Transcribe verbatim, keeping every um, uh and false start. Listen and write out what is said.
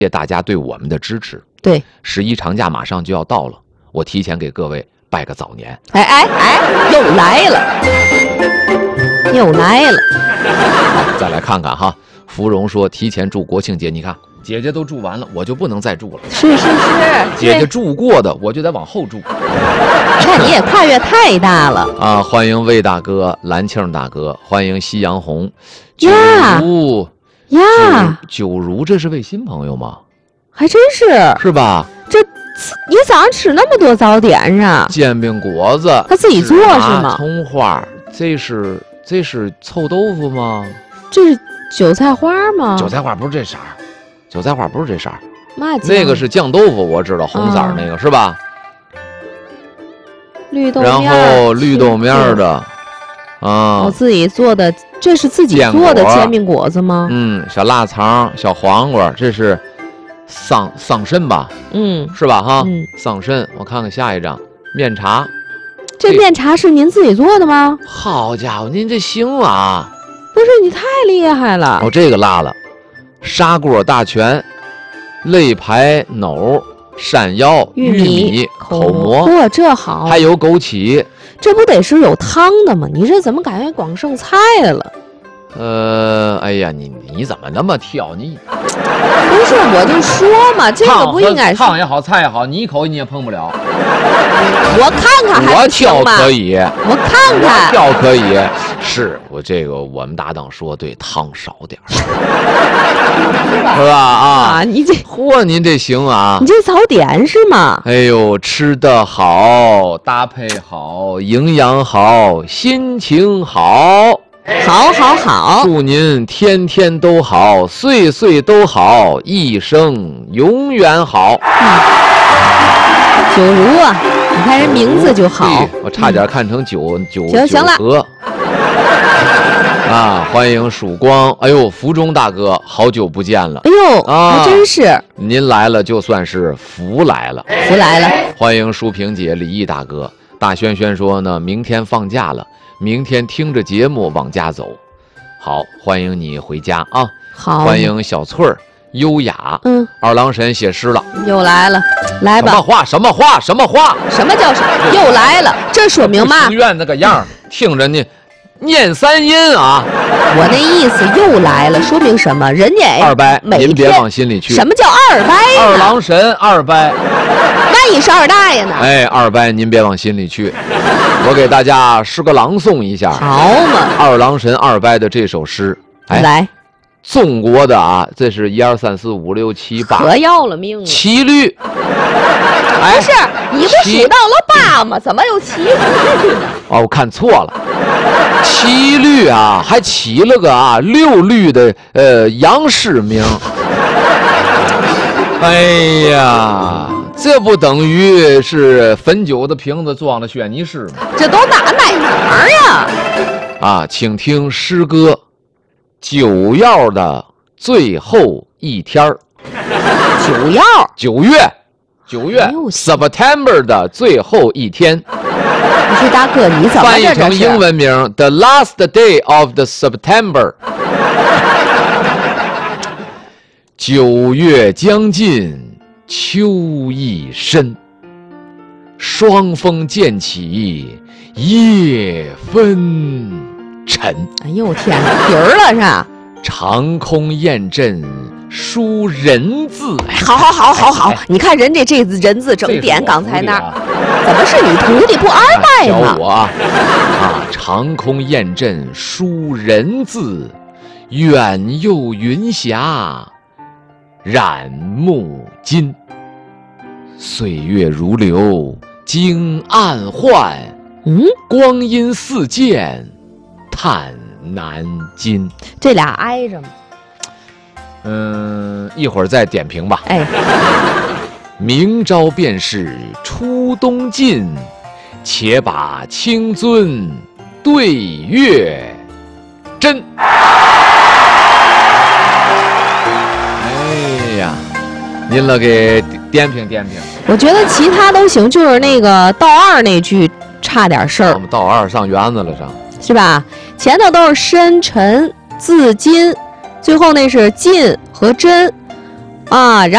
谢大家对我们的支持。 对， 十一长假马上就要到了，我提前给各位拜个早年。 哎哎哎，又来了，又来了。 好，再来看看哈。芙蓉说提前祝国庆节，你看姐姐都祝完了，我就不能再祝了。 是是是， 姐姐祝过的，我就得往后祝。 看你也跨越太大了啊！欢迎魏大哥、蓝庆大哥，欢迎夕阳红。九呀如呀， 九九如，这是位新朋友吗？ 还真是， 是吧？ 这你早上吃那么多早点啊？ 煎饼果子， 他自己做是吗？ 葱花，这是这是臭豆腐吗？ 这是韭菜花吗？ 韭菜花不是这色儿，韭菜花不是这色儿， 嘛酱？ 那个是酱豆腐，我知道，红色儿那个、嗯、是吧？ 绿豆面， 然后绿豆面的，啊， 我自己做的，这是自己做的煎饼果子吗？ 嗯，小腊肠、小黄瓜，这是桑桑葚吧？ 嗯， 是吧？哈， 嗯， 桑葚。我看看下一张，面茶。 这面茶是您自己做的吗？ 好家伙，您这行啊！ 不是，你太厉害了。 哦，这个辣了，砂锅大全，肋排藕。山药、玉米、口蘑， 嚯，这好！ 还有枸杞， 这不得是有汤的吗？你这怎么感觉光剩菜了？ 呃，哎呀，你你怎么那么挑？你不是，我就说嘛，这个不应该是汤也好，菜也好，你一口你也碰不了。 我看看还我挑可以， 我看看我挑可以。是我这个我们搭档说对，汤少点儿，是吧？啊， 啊你这嚯，您这行啊！ 你这早点是吗？ 哎呦，吃的好，搭配好，营养好，心情好。 好好好， 祝您天天都好，岁岁都好，一生永远好。 嗯、九如啊，你看人名字就好， 我差点看成九、嗯、九行行了和。啊，欢迎曙光！哎呦，福中大哥，好久不见了！ 哎呦， 啊， 还真是， 您来了就算是福来了， 福来了！ 欢迎淑萍姐、李毅大哥。大轩轩说呢，明天放假了。明天听着节目往家走，好，欢迎你回家啊！ 好， 欢迎小翠儿，优雅。 嗯， 二郎神写诗了， 又来了，来吧。 什么话？什么话？什么话？ 什么叫什么？又来了？这说明嘛？ 庭院那个样，听着你念三音啊！ 我那意思又来了，说明什么？人家二掰，您别往心里去。 什么叫二掰？ 二郎神二掰， 万一是二大爷呢？ 哎，二掰，您别往心里去。我给大家诗歌朗诵一下， 好嘛！ 二郎神二掰的这首诗，哎， 来， 中国的啊，这是一二三四五六七八， 可要了命了！ 骑驴，哎， 不是你不数到了八吗？怎么又骑驴呢？ 哦，我看错了，骑驴啊，还起了个啊六律的呃杨氏名。哎呀！这不等于是汾酒的瓶子装了轩尼诗吗？ 这都哪哪哪儿呀？ 啊，请听诗歌《九曜的最后一天儿》。 九曜， 九月，九月 ，September 的最后一天。 不是大哥，你怎么翻译成英文名 The last day of the September。九月将近。秋意深，霜风渐起，夜纷沉。 哎呦天哪，底儿了是吧？ 长空雁阵书人字。 好好好好好，你看人这这人字整点，刚才那儿怎么是你徒弟不二拜吗？ 教我啊！啊，长空雁阵书人字，远游云霞染目金。岁月如流，经暗换。 嗯， 光阴似箭，探南京。 这俩挨着吗？ 嗯，一会儿再点评吧。 哎， 明朝便是初冬尽，且把青樽对月真。哎呀，您了给点评点评。 我觉得其他都行，就是那个道二那句差点事儿。 我们道二上园子了上， 是吧？前头都是深沉自今，最后那是进和真。 啊，然